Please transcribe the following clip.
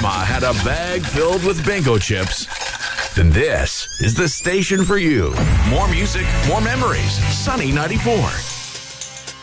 grandma had a bag filled with bingo chips, then this is the station for you. More music, more memories. Sunny 94.